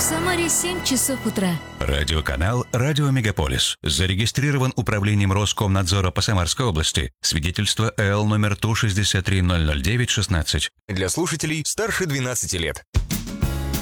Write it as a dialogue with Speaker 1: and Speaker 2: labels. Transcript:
Speaker 1: Самаре 7 часов утра.
Speaker 2: Радиоканал «Радио Мегаполис». Зарегистрирован Управлением Роскомнадзора по Самарской области. Свидетельство ЭЛ номер ТУ 6300916.
Speaker 3: Для слушателей старше 12 лет.